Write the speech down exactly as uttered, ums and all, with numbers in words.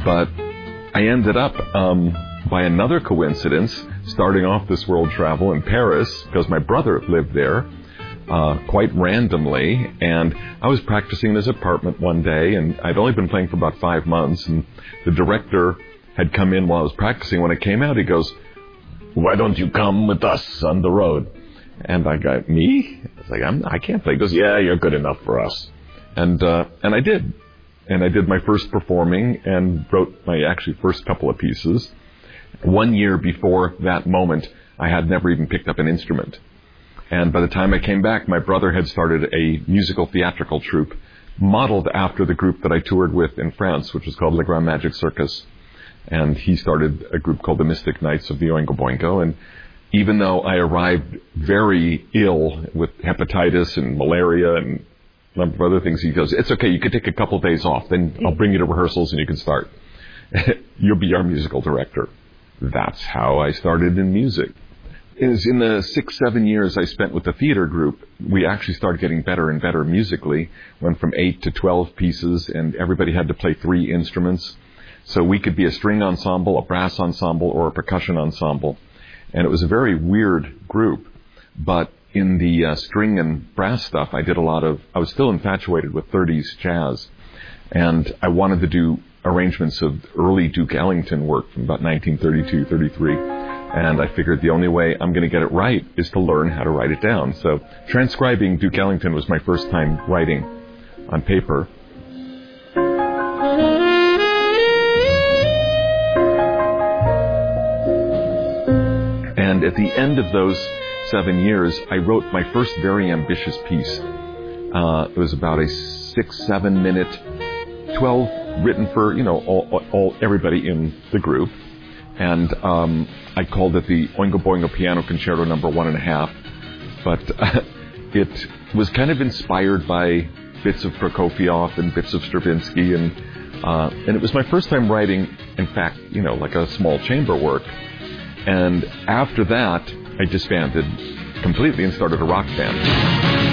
But I ended up, um, by another coincidence, starting off this world travel in Paris, because my brother lived there, uh, quite randomly, and I was practicing in his apartment one day, and I'd only been playing for about five months, and the director had come in while I was practicing. When I came out, he goes, "Why don't you come with us on the road?" And I got, "Me?" I was like, I'm, I can't play. He goes, "Yeah, you're good enough for us." And uh, and I did. And I did my first performing and wrote my actually first couple of pieces. One year before that moment, I had never even picked up an instrument. And by the time I came back, my brother had started a musical theatrical troupe modeled after the group that I toured with in France, which was called Le Grand Magic Circus. And he started a group called the Mystic Knights of the Oingo Boingo. And even though I arrived very ill with hepatitis and malaria and a number of other things, he goes, "It's okay, you can take a couple of days off, then I'll bring you to rehearsals and you can start. You'll be our musical director." That's how I started in music. It was in the six, seven years I spent with the theater group, we actually started getting better and better musically. Went from eight to twelve pieces, and everybody had to play three instruments. So we could be a string ensemble, a brass ensemble, or a percussion ensemble. And it was a very weird group. But in the uh, string and brass stuff, I did a lot of, I was still infatuated with thirties jazz. And I wanted to do arrangements of early Duke Ellington work from about nineteen thirty-two, thirty-three. And I figured the only way I'm going to get it right is to learn how to write it down. So transcribing Duke Ellington was my first time writing on paper. And at the end of those seven years, I wrote my first very ambitious piece. Uh, it was about a six, seven minute, twelve written for, you know, all, all everybody in the group. And um, I called it the Oingo Boingo Piano Concerto number one and a half. But uh, it was kind of inspired by bits of Prokofiev and bits of Stravinsky. And, uh, and it was my first time writing, in fact, you know, like a small chamber work. And after that, I disbanded completely and started a rock band.